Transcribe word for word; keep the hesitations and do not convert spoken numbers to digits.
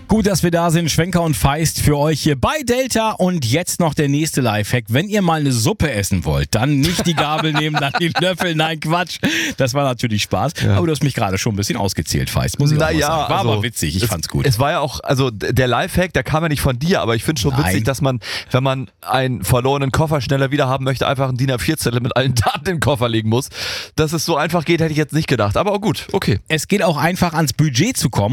Gut, dass wir da sind. Schwenker und Feist für euch hier bei Delta. Und jetzt noch der nächste Lifehack. Wenn ihr mal eine Suppe essen wollt, dann nicht die Gabel nehmen, dann den Löffel. Nein, Quatsch. Das war natürlich Spaß. Ja. Aber du hast mich gerade schon ein bisschen ausgezählt, Feist. Muss ich auch mal ja, sagen. War also, aber witzig. Ich es, fand's gut. Es war ja auch, also der Lifehack, der kam ja nicht von dir, aber ich finde schon Nein. witzig, dass man, wenn man einen verlorenen Koffer schneller wieder haben möchte, einfach einen D I N A vier Zettel mit allen Daten in den Koffer legen muss. Dass es so einfach geht, hätte ich jetzt nicht gedacht. Aber auch gut, okay. Es geht auch einfach ans Budget zu kommen.